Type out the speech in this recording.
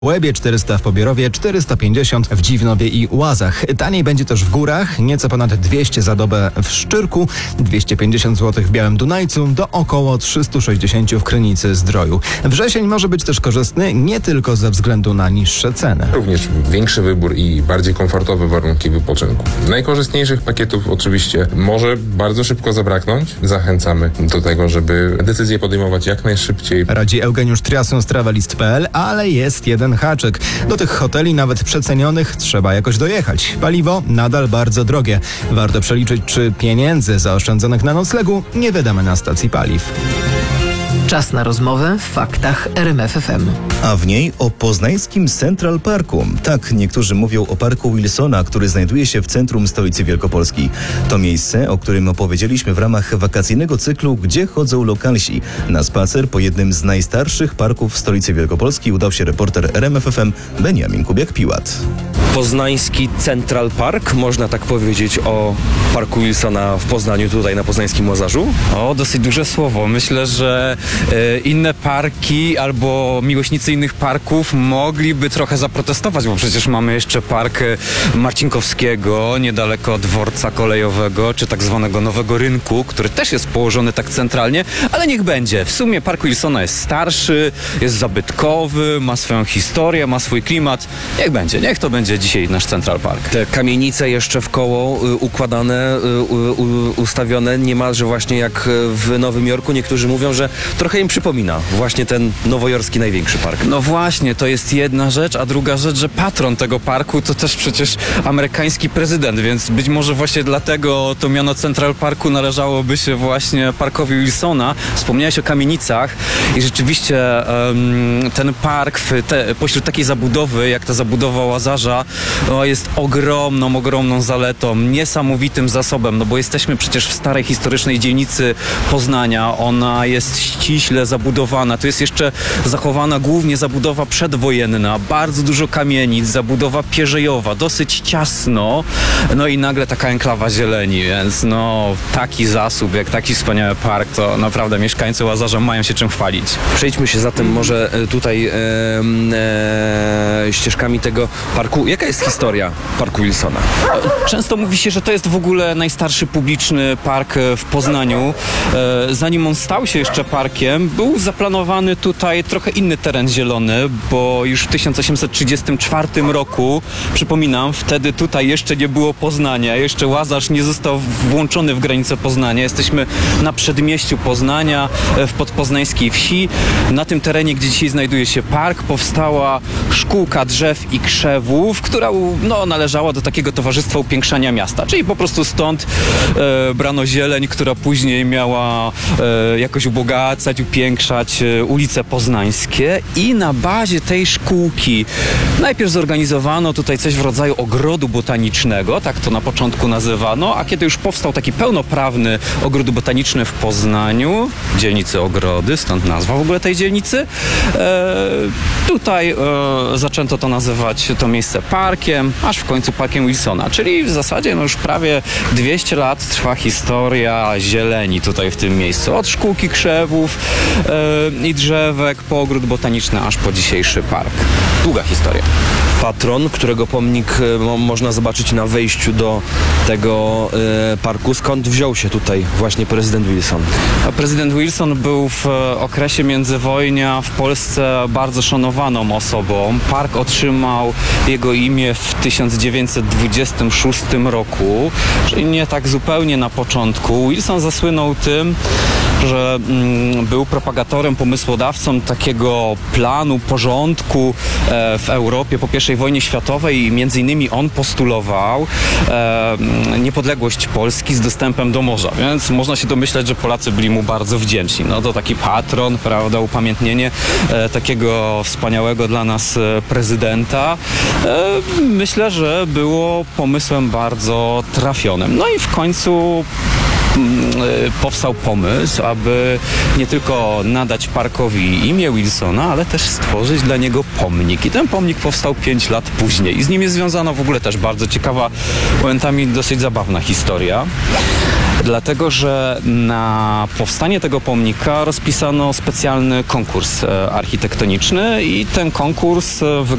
Łebie 400 w Pobierowie, 450 w Dziwnowie i Łazach. Taniej będzie też w górach, nieco ponad 200 za dobę w Szczyrku, 250 zł w Białym Dunajcu, do około 360 w Krynicy Zdroju. Wrzesień może być też korzystny nie tylko ze względu na niższe ceny. Również większy wybór i bardziej komfortowe warunki wypoczynku. Najkorzystniejszych pakietów oczywiście może bardzo szybko zabraknąć. Zachęcamy do tego, żeby decyzje podejmować jak najszybciej. Radzi Eugeniusz Triasun z Travelist.pl, ale jest jeden haczyk. Do tych hoteli, nawet przecenionych, trzeba jakoś dojechać. Paliwo nadal bardzo drogie. Warto przeliczyć, czy pieniędzy zaoszczędzonych na noclegu nie wydamy na stacji paliw. Czas na rozmowę w faktach RMF FM. A w niej o poznańskim Central Parku. Tak, niektórzy mówią o parku Wilsona, który znajduje się w centrum stolicy Wielkopolski. To miejsce, o którym opowiedzieliśmy w ramach wakacyjnego cyklu Gdzie chodzą lokalsi. Na spacer po jednym z najstarszych parków w stolicy Wielkopolski udał się reporter RMF FM Beniamin Kubiak-Piłat. Poznański Central Park, można tak powiedzieć o parku Wilsona w Poznaniu, tutaj na poznańskim Łazarzu? O, dosyć duże słowo. Myślę, że inne parki albo miłośnicy innych parków mogliby trochę zaprotestować, bo przecież mamy jeszcze park Marcinkowskiego, niedaleko dworca kolejowego, czy tak zwanego Nowego Rynku, który też jest położony tak centralnie, ale niech będzie. W sumie park Wilsona jest starszy, jest zabytkowy, ma swoją historię, ma swój klimat. Niech będzie, niech to będzie dzisiaj nasz Central Park. Te kamienice jeszcze w koło układane, ustawione niemalże właśnie jak w Nowym Jorku. Niektórzy mówią, że trochę im przypomina właśnie ten nowojorski największy park. No właśnie, to jest jedna rzecz, a druga rzecz, że patron tego parku to też przecież amerykański prezydent, więc być może właśnie dlatego to miano Central Parku należałoby się właśnie parkowi Wilsona. Wspomniałeś o kamienicach i rzeczywiście ten park pośród takiej zabudowy, jak ta zabudowa Łazarza, jest ogromną zaletą, niesamowitym zasobem, no bo jesteśmy przecież w starej historycznej dzielnicy Poznania, ona jest ściśle zabudowana, tu jest jeszcze zachowana głównie zabudowa przedwojenna, bardzo dużo kamienic, zabudowa pierzejowa, dosyć ciasno, no i nagle taka enklawa zieleni, więc no taki zasób, jak taki wspaniały park, to naprawdę mieszkańcy Łazarza mają się czym chwalić. Przejdźmy się zatem może tutaj ścieżkami tego parku. Jaka jest historia parku Wilsona? Często mówi się, że to jest w ogóle najstarszy publiczny park w Poznaniu. Zanim on stał się jeszcze parkiem, był zaplanowany tutaj trochę inny teren zielony, bo już w 1834 roku, przypominam, wtedy tutaj jeszcze nie było Poznania, jeszcze Łazarz nie został włączony w granice Poznania. Jesteśmy na przedmieściu Poznania, w podpoznańskiej wsi. Na tym terenie, gdzie dzisiaj znajduje się park, powstała szkółka drzew i krzewów, która należała do takiego towarzystwa upiększania miasta, czyli po prostu stąd brano zieleń, która później miała jakoś ubogacać, upiększać ulice poznańskie i na bazie tej szkółki najpierw zorganizowano tutaj coś w rodzaju ogrodu botanicznego, tak to na początku nazywano, a kiedy już powstał taki pełnoprawny ogród botaniczny w Poznaniu, dzielnicy Ogrody, stąd nazwa w ogóle tej dzielnicy, tutaj zaczęto to nazywać to miejsce parkiem, aż w końcu parkiem Wilsona, czyli w zasadzie już prawie 200 lat trwa historia zieleni tutaj w tym miejscu, od szkółki krzewów i drzewek po ogród botaniczny, aż po dzisiejszy park. Długa historia. Patron, którego pomnik można zobaczyć na wejściu do tego parku. Skąd wziął się tutaj właśnie prezydent Wilson? Prezydent Wilson był w okresie międzywojnia w Polsce bardzo szanowaną osobą. Park otrzymał jego imię w 1926 roku, czyli nie tak zupełnie na początku. Wilson zasłynął tym, że był propagatorem, pomysłodawcą takiego planu porządku w Europie po I wojnie światowej i między innymi on postulował niepodległość Polski z dostępem do morza, więc można się domyśleć, że Polacy byli mu bardzo wdzięczni. No to taki patron, prawda, upamiętnienie takiego wspaniałego dla nas prezydenta. Myślę, że było pomysłem bardzo trafionym. No i w końcu powstał pomysł, aby nie tylko nadać parkowi imię Wilsona, ale też stworzyć dla niego pomnik. I ten pomnik powstał 5 lat później. I z nim jest związana w ogóle też bardzo ciekawa, momentami dosyć zabawna historia. Dlatego, że na powstanie tego pomnika rozpisano specjalny konkurs architektoniczny i ten konkurs